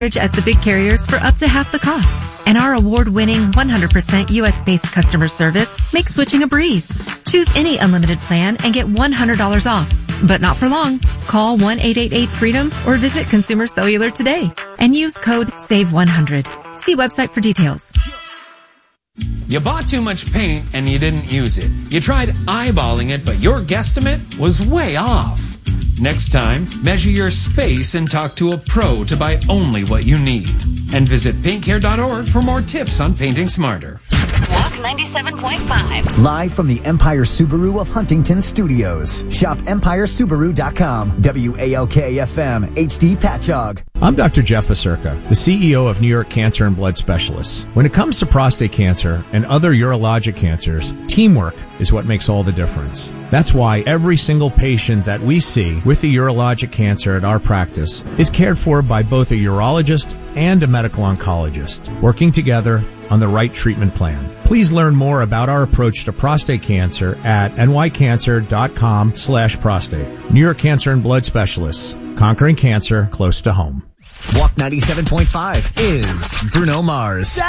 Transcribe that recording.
as the big carriers for up to half the cost. And our award-winning 100% U.S.-based customer service makes switching a breeze. Choose any unlimited plan and get $100 off. But not for long. Call 1-888-FREEDOM or visit Consumer Cellular today and use code SAVE100. See website for details. You bought too much paint and you didn't use it. You tried eyeballing it, but your guesstimate was way off. Next time, measure your space and talk to a pro to buy only what you need. And visit paintcare.org for more tips on painting smarter. Walk 97.5. Live from the Empire Subaru of Huntington Studios. Shop EmpireSubaru.com. WALK-FM, HD Patchogue. I'm Dr. Jeff Acerca, the CEO of New York Cancer and Blood Specialists. When it comes to prostate cancer and other urologic cancers, teamwork is what makes all the difference. That's why every single patient that we see with a urologic cancer at our practice is cared for by both a urologist and a medical oncologist, working together on the right treatment plan. Please learn more about our approach to prostate cancer at nycancer.com/prostate. New York Cancer and Blood Specialists, conquering cancer close to home. Walk 97.5 is Bruno Mars.